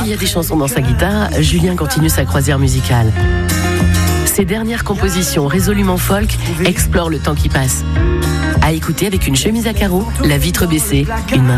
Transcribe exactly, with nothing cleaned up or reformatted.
il y a des chansons dans sa guitare, Julien continue sa croisière musicale. Ses dernières compositions résolument folk explorent le temps qui passe. À écouter avec une chemise à carreaux, la vitre baissée, une main